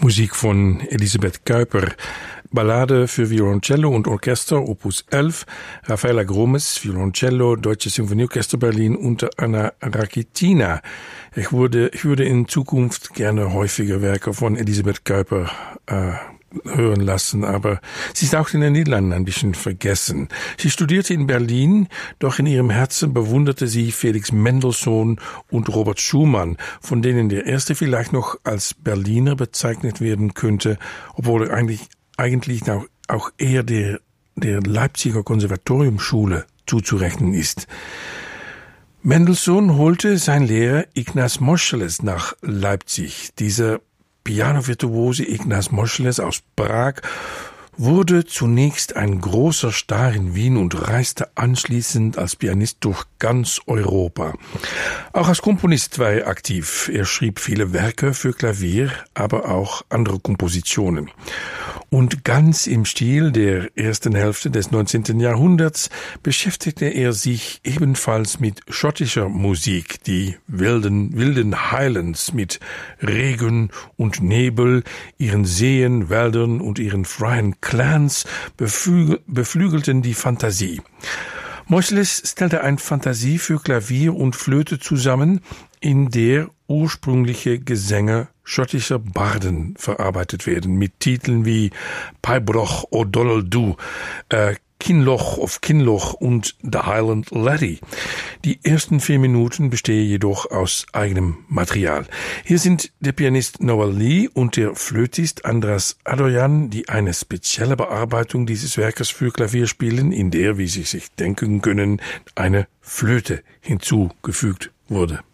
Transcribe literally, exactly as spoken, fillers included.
Musik von Elisabeth Kuiper. Ballade für Violoncello und Orchester, Opus elf, Raffaella Gromes, Violoncello, Deutsche Symphonieorchester Berlin unter Anna Rakitina. Ich würde, ich würde in Zukunft gerne häufiger Werke von Elisabeth Kuiper äh, hören lassen, aber sie ist auch in den Niederlanden ein bisschen vergessen. Sie studierte in Berlin, doch in ihrem Herzen bewunderte sie Felix Mendelssohn und Robert Schumann, von denen der erste vielleicht noch als Berliner bezeichnet werden könnte, obwohl er eigentlich eigentlich auch eher der, der Leipziger Konservatoriumschule zuzurechnen ist. Mendelssohn holte sein Lehrer Ignaz Moscheles nach Leipzig. Dieser Piano-Virtuose Ignaz Moscheles aus Prag wurde zunächst ein großer Star in Wien und reiste anschließend als Pianist durch ganz Europa. Auch als Komponist war er aktiv. Er schrieb viele Werke für Klavier, aber auch andere Kompositionen. Und ganz im Stil der ersten Hälfte des neunzehnten Jahrhunderts beschäftigte er sich ebenfalls mit schottischer Musik, die wilden, wilden Highlands mit Regen und Nebel, ihren Seen, Wäldern und ihren freien Clans beflügel, beflügelten die Fantasie. Moscheles stellte eine Fantasie für Klavier und Flöte zusammen, in der ursprüngliche Gesänge schottischer Barden verarbeitet werden, mit Titeln wie Paibroch o Dollel Du, äh, Kinloch of Kinloch und The Highland Laddie. Die ersten vier Minuten bestehen jedoch aus eigenem Material. Hier sind der Pianist Noel Lee und der Flötist Andras Adoyan, die eine spezielle Bearbeitung dieses Werkes für Klavier spielen, in der, wie Sie sich denken können, eine Flöte hinzugefügt wurde.